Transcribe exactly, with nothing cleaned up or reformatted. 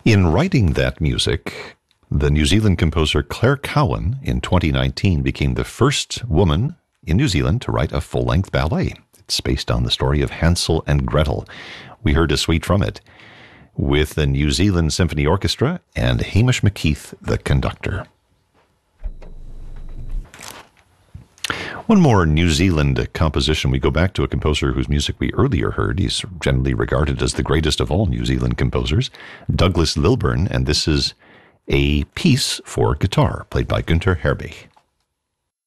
In writing that music, the New Zealand composer Claire Cowan in twenty nineteen became the first woman in New Zealand to write a full-length ballet. It's based on the story of Hansel and Gretel. We heard a suite from it with the New Zealand Symphony Orchestra and Hamish McKeith, the conductor. One more New Zealand composition. We go back to a composer whose music we earlier heard. He's generally regarded as the greatest of all New Zealand composers, Douglas Lilburn, and this is a piece for guitar played by Günther Herbig.